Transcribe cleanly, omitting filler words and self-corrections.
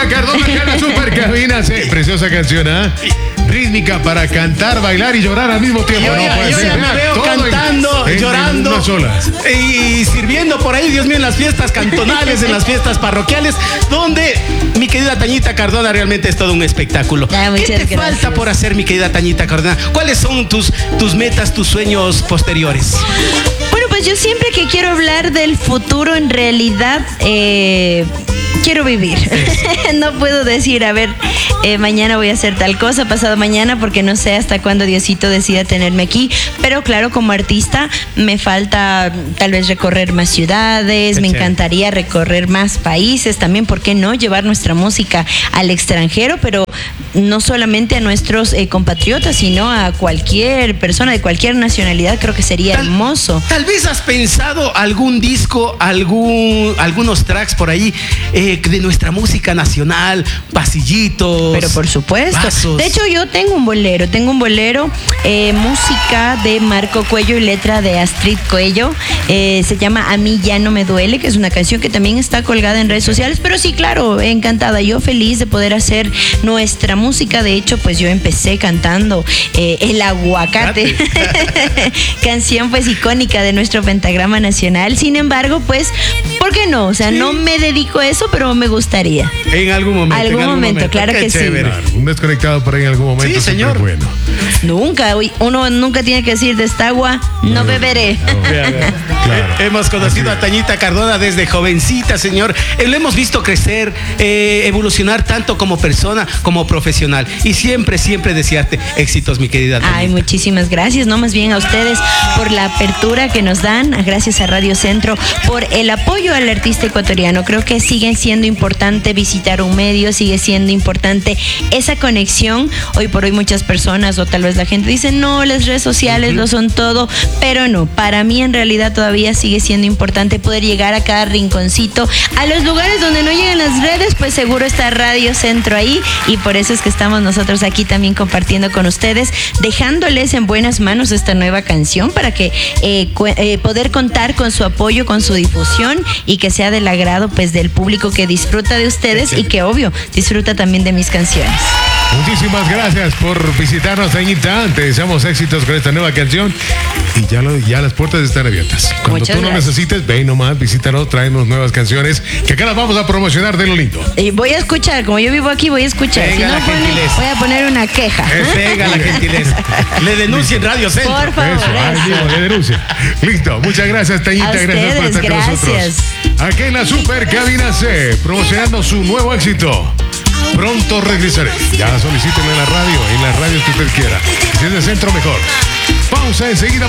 Cardona, acá en la super cabina. Sí, preciosa canción, ¿ah? Rítmica para cantar, bailar y llorar al mismo tiempo. Yo ya me veo todo cantando, llorando en una sola. y sirviendo por ahí, Dios mío, en las fiestas cantonales, en las fiestas parroquiales, donde mi querida Tañita Cardona realmente es todo un espectáculo. ¿Qué te falta por hacer, mi querida Tañita Cardona? ¿Cuáles son tus metas, tus sueños posteriores? Bueno, pues yo siempre que quiero hablar del futuro, en realidad quiero vivir. No puedo decir, a ver, mañana voy a hacer tal cosa, pasado mañana, porque no sé hasta cuándo Diosito decida tenerme aquí. Pero claro, como artista me falta tal vez recorrer más ciudades, me encantaría recorrer más países también, ¿por qué no? Llevar nuestra música al extranjero, pero no solamente a nuestros compatriotas, sino a cualquier persona de cualquier nacionalidad. Creo que sería hermoso. Tal vez has pensado algún disco, algunos tracks por ahí de nuestra música nacional, pasillitos. Pero por supuesto. Vasos. De hecho, yo tengo un bolero, música de Marco Cuello y letra de Astrid Cuello. Se llama A mí ya no me duele, que es una canción que también está colgada en redes sociales. Pero sí, claro, encantada, yo feliz de poder hacer nuestra música. De hecho, pues yo empecé cantando El Aguacate, canción pues icónica de nuestro pentagrama nacional. Sin embargo, pues, ¿por qué no? O sea, no me dedico a eso, pero me gustaría. En algún momento. Algún momento, claro que sí. Claro, un desconectado por ahí en algún momento. Sí, señor. Bueno. Nunca, uno nunca tiene que decir de esta agua no beberé. Claro. Hemos conocido a Tañita Cardona desde jovencita, señor. Lo hemos visto crecer, evolucionar tanto como persona como profesional. Y siempre desearte éxitos, mi querida Tañita. Ay, muchísimas gracias, no, más bien a ustedes por la apertura que nos dan, gracias a Radio Centro por el apoyo al artista ecuatoriano. Creo que sigue siendo importante visitar un medio, sigue siendo importante esa conexión. Hoy por hoy muchas personas, o tal vez la gente dice, no, las redes sociales lo son todo, pero no, para mí en realidad todavía sigue siendo importante poder llegar a cada rinconcito, a los lugares donde no llegan las redes, pues seguro está Radio Centro ahí, y por eso es que estamos nosotros aquí también compartiendo con ustedes, dejándoles en buenas manos esta nueva canción para que poder contar con su apoyo, con su difusión, y que sea del agrado pues del público que disfruta de ustedes y que obvio disfruta también de mis canciones. Muchísimas gracias por visitarnos, Tañita. Te deseamos éxitos con esta nueva canción. Y ya las puertas están abiertas. Cuando Muchas tú no gracias. necesites, ven nomás, visítanos, tráenos nuevas canciones que acá las vamos a promocionar de lo lindo. Y voy a escuchar, como yo vivo aquí, voy a escuchar. Venga, Si no la gentileza. voy a poner una queja. Venga la gentileza. Le denuncien Radio Centro. Por favor. Eso, ahí mismo, le denuncia. Listo, muchas gracias, Tañita. A Gracias por estar ustedes, con nosotros. gracias. Aquí en la Super Cabina C, promocionando su nuevo éxito. Pronto regresaré. Ya solicítenlo en la radio que usted quiera. Si es de Centro, mejor. Pausa, enseguida